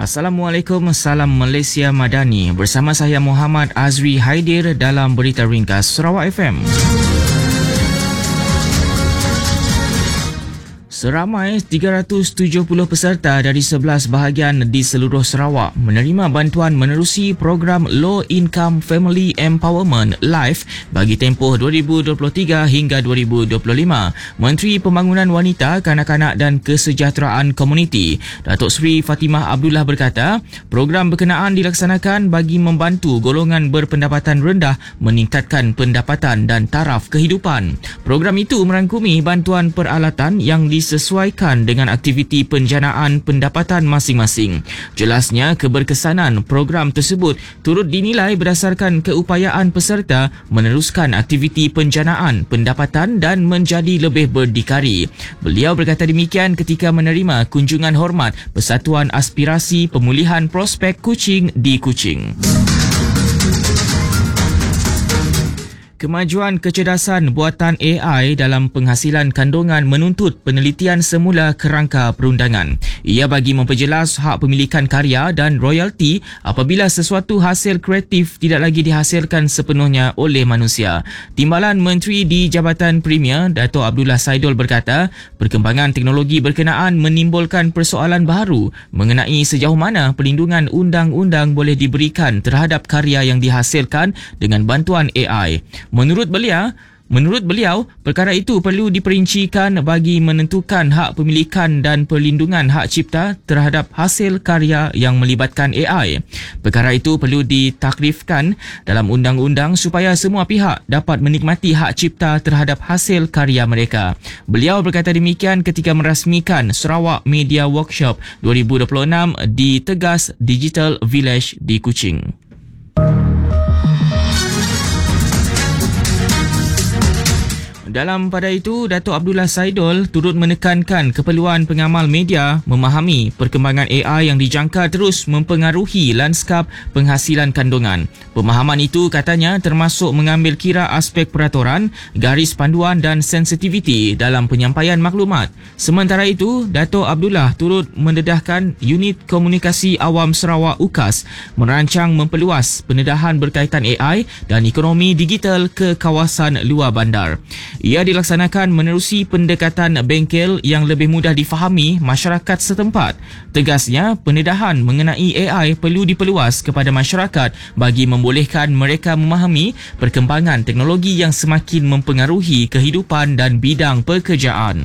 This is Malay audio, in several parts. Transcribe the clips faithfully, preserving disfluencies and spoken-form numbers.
Assalamualaikum, salam Malaysia Madani. Bersama saya Muhammad Azri Haidir dalam Berita Ringkas Sarawak F M. Seramai tiga ratus tujuh puluh peserta dari sebelas bahagian di seluruh Sarawak menerima bantuan menerusi program Low Income Family Empowerment LIFE bagi tempoh dua ribu dua puluh tiga hingga dua ribu dua puluh lima. Menteri Pembangunan Wanita, Kanak-kanak dan Kesejahteraan Komuniti, Datuk Seri Fatimah Abdullah berkata, program berkenaan dilaksanakan bagi membantu golongan berpendapatan rendah meningkatkan pendapatan dan taraf kehidupan. Program itu merangkumi bantuan peralatan yang dis sesuaikan dengan aktiviti penjanaan pendapatan masing-masing. Jelasnya, keberkesanan program tersebut turut dinilai berdasarkan keupayaan peserta meneruskan aktiviti penjanaan pendapatan dan menjadi lebih berdikari. Beliau berkata demikian ketika menerima kunjungan hormat Persatuan Aspirasi Pemulihan Prospek Kuching di Kuching. Kemajuan kecerdasan buatan A I dalam penghasilan kandungan menuntut penelitian semula kerangka perundangan. Ia bagi memperjelas hak pemilikan karya dan royalti apabila sesuatu hasil kreatif tidak lagi dihasilkan sepenuhnya oleh manusia. Timbalan Menteri di Jabatan Premier, Dato' Abdullah Saidul berkata, perkembangan teknologi berkenaan menimbulkan persoalan baru mengenai sejauh mana perlindungan undang-undang boleh diberikan terhadap karya yang dihasilkan dengan bantuan A I. Menurut beliau, menurut beliau, perkara itu perlu diperincikan bagi menentukan hak pemilikan dan perlindungan hak cipta terhadap hasil karya yang melibatkan A I. Perkara itu perlu ditakrifkan dalam undang-undang supaya semua pihak dapat menikmati hak cipta terhadap hasil karya mereka. Beliau berkata demikian ketika merasmikan Sarawak Media Workshop dua ribu dua puluh enam di Tegas Digital Village di Kuching. Dalam pada itu, Dato' Abdullah Saidul turut menekankan keperluan pengamal media memahami perkembangan A I yang dijangka terus mempengaruhi lanskap penghasilan kandungan. Pemahaman itu katanya termasuk mengambil kira aspek peraturan, garis panduan dan sensitiviti dalam penyampaian maklumat. Sementara itu, Dato' Abdullah turut mendedahkan Unit Komunikasi Awam Sarawak U K A S merancang memperluas pendedahan berkaitan A I dan ekonomi digital ke kawasan luar bandar. Ia dilaksanakan menerusi pendekatan bengkel yang lebih mudah difahami masyarakat setempat. Tegasnya, pendedahan mengenai A I perlu diperluas kepada masyarakat bagi membolehkan mereka memahami perkembangan teknologi yang semakin mempengaruhi kehidupan dan bidang pekerjaan.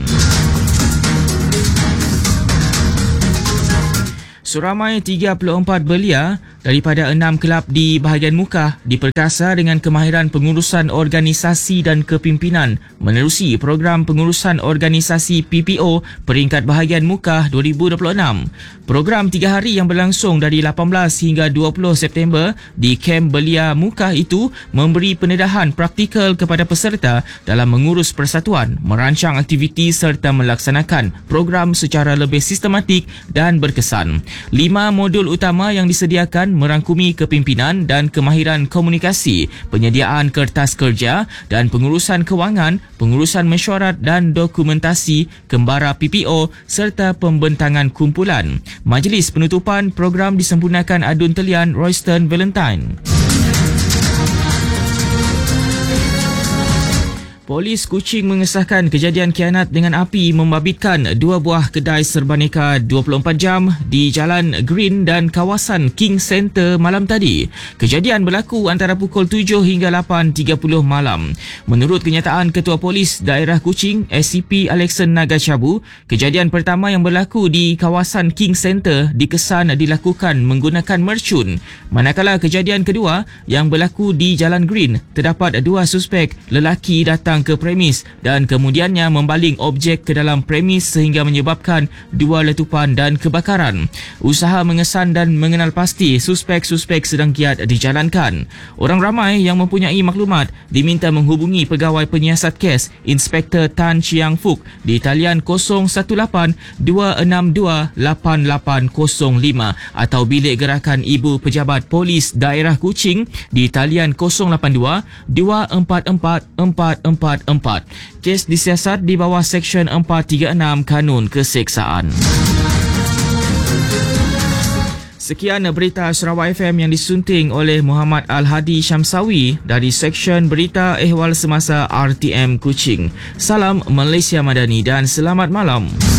Seramai tiga puluh empat belia daripada enam kelab di bahagian muka diperkasa dengan kemahiran pengurusan organisasi dan kepimpinan menerusi program pengurusan organisasi P P O peringkat bahagian muka dua ribu dua puluh enam. Program tiga hari yang berlangsung dari lapan belas hingga dua puluh September di Kem Belia Muka itu memberi pendedahan praktikal kepada peserta dalam mengurus persatuan, merancang aktiviti serta melaksanakan program secara lebih sistematik dan berkesan. Lima modul utama yang disediakan merangkumi kepimpinan dan kemahiran komunikasi, penyediaan kertas kerja dan pengurusan kewangan, pengurusan mesyuarat dan dokumentasi kembara P P O serta pembentangan kumpulan. Majlis penutupan program disempurnakan adun talian Royston Valentine. Polis Kuching mengesahkan kejadian kianat dengan api membabitkan dua buah kedai serbaneka dua puluh empat jam di Jalan Green dan kawasan King Center malam tadi. Kejadian berlaku antara pukul tujuh hingga lapan tiga puluh malam. Menurut kenyataan Ketua Polis Daerah Kuching, S C P Alexan Nagachabu, kejadian pertama yang berlaku di kawasan King Center dikesan dilakukan menggunakan mercun. Manakala kejadian kedua yang berlaku di Jalan Green, terdapat dua suspek lelaki datang ke premis dan kemudiannya membaling objek ke dalam premis sehingga menyebabkan dua letupan dan kebakaran. Usaha mengesan dan mengenal pasti suspek-suspek sedang giat dijalankan. Orang ramai yang mempunyai maklumat diminta menghubungi Pegawai Penyiasat Kes Inspektor Tan Chiang Fuk di talian kosong satu lapan dua enam dua lapan lapan kosong lima atau bilik gerakan Ibu Pejabat Polis Daerah Kuching di talian kosong lapan dua dua empat empat empat empat empat. Kes disiasat di bawah Seksyen empat tiga enam Kanun Keseksaan. Sekian berita Sarawak F M yang disunting oleh Muhammad Al-Hadi Syamsawi dari Seksyen Berita Ehwal Semasa R T M Kuching. Salam Malaysia Madani dan selamat malam.